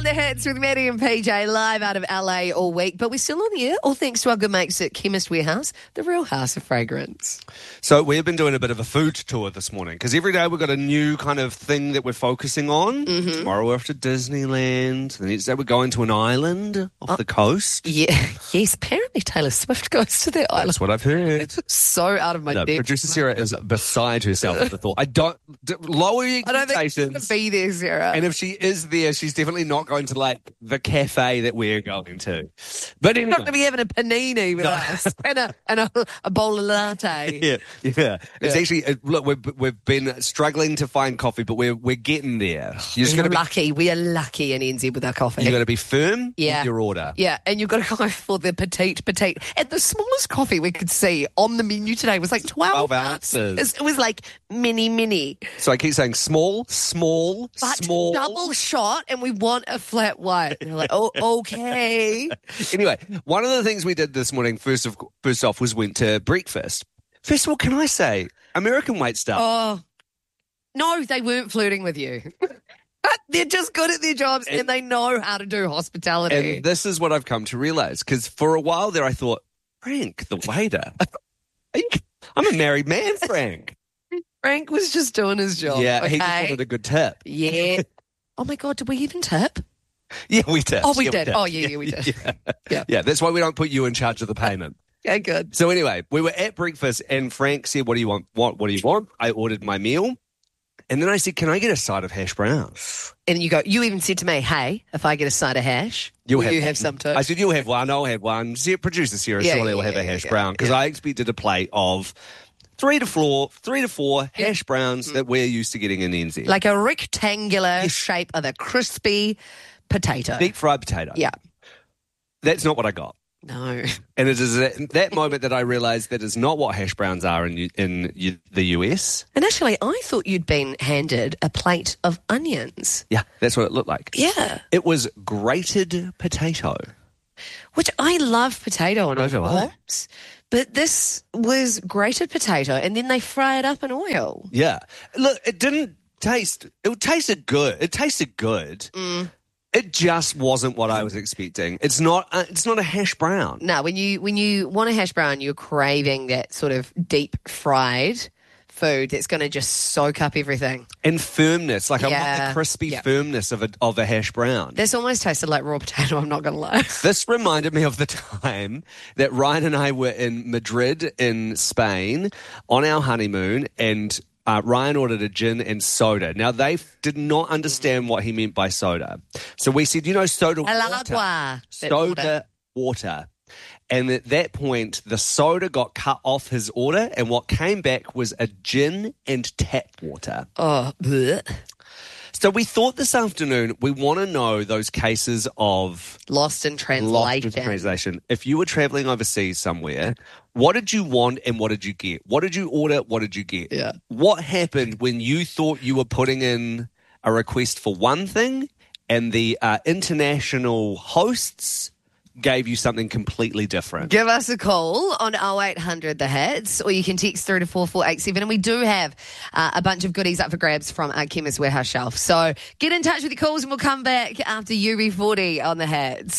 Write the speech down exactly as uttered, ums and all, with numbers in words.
the hits with Maddie and P J live out of L A all week, but we're still on the air, all thanks to our good mates at Chemist Warehouse, the real house of fragrance. So we've been doing a bit of a food tour this morning because every day we've got a new kind of thing that we're focusing on. Mm-hmm. Tomorrow we're off to Disneyland. The next day we're going to an island off oh, the coast. Yeah, yes. Apparently Taylor Swift goes to that island. That's what I've heard. So out of my no, depth. Producer Sarah is beside herself with the thought. I don't d- lower your expectations. I don't think she's going to be there, Sarah. And if she is there, she's definitely not going to like the cafe that we're going to. But anyway. Not going to be having a panini with no. us and, a, and a, a bowl of latte. Yeah, yeah. It's yeah. actually look. We've we've been struggling to find coffee, but we're we're getting there. You're just we're gonna lucky. Be, we are lucky in N Z with our coffee. You've got to be firm yeah. with your order. Yeah, and you've got to go for the petite, petite. And the smallest coffee we could see on the menu today was like twelve, twelve ounces. It was like mini, mini. So I keep saying small, small, but small. double shot, and we want a flat white. And you're like, oh, okay. Anyway, one of the things we did this morning, first of first off, was went to breakfast. First of all, can I say, American wait staff. Oh, no, they weren't flirting with you. They're just good at their jobs and, and they know how to do hospitality. And this is what I've come to realize, because for a while there I thought, Frank, the waiter. I'm a married man, Frank. Frank was just doing his job. Yeah, okay? he just wanted a good tip. Yeah. Oh, my God, did we even tip? Yeah, we did. Oh, we yeah, did. We Oh, yeah, yeah, we did. Yeah. yeah. yeah, that's why we don't put you in charge of the payment. Okay, good. So anyway, we were at breakfast and Frank said, what do you want? What, what do you want? I ordered my meal. And then I said, can I get a side of hash browns? And you go, you even said to me, hey, if I get a side of hash, you'll will have you one. have some too? I said, you'll have one, I'll have one. See, producer Sarah yeah, surely yeah, will have yeah, a hash yeah, brown because yeah. I expected a plate of three to four, three to four yeah. hash browns mm. that we're used to getting in N Z. Like a rectangular yes. shape of a crispy potato. Deep fried potato. Yeah. That's not what I got. No. And it is at that moment that I realised that is not what hash browns are in in the U S. And actually, I thought you'd been handed a plate of onions. Yeah, that's what it looked like. Yeah. It was grated potato. Which I love potato on Over pops, but this was grated potato and then they fry it up in oil. Yeah. Look, it didn't taste, it tasted good. It tasted good. Mm. It just wasn't what I was expecting. It's not. A, it's not a hash brown. No, when you when you want a hash brown, you're craving that sort of deep fried food that's going to just soak up everything and firmness. Like yeah. I want the crispy yeah. firmness of a of a hash brown. This almost tasted like raw potato. I'm not going to lie. This reminded me of the time that Ryan and I were in Madrid in Spain on our honeymoon and. Uh, Ryan ordered a gin and soda. Now, they f- did not understand what he meant by soda. So we said, you know, soda El water. agua. Soda water. And at that point, the soda got cut off his order, and what came back was a gin and tap water. Oh, bleh. So we thought this afternoon, we want to know those cases of... Lost in translation. Lost in translation. If you were traveling overseas somewhere, what did you want and what did you get? What did you order? What did you get? Yeah. What happened when you thought you were putting in a request for one thing and the uh, international hosts gave you something completely different? Give us a call on oh eight hundred the hits, or you can text through to four four eight seven. And we do have uh, a bunch of goodies up for grabs from our Chemist Warehouse shelf. So get in touch with your calls and we'll come back after U B forty on the hits.